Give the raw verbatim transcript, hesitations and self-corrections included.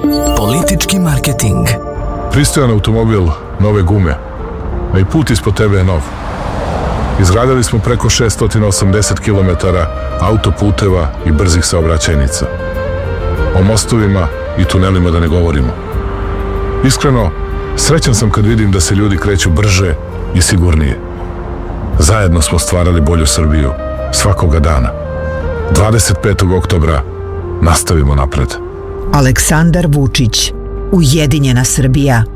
Politički marketing. Pristojan automobil, nove gume, a i put ispod tebe je nov. Izgradili smo preko šesto osamdeset kilometara autoputeva i brzih saobraćajnica. O mostovima i tunelima da ne govorimo. Iskreno, srećan sam kad vidim da se ljudi kreću brže i sigurnije. Zajedno smo stvarali bolju Srbiju svakoga dana. dvadeset petog oktobra nastavimo napred. Aleksandar Vučić, Ujedinjena Srbija.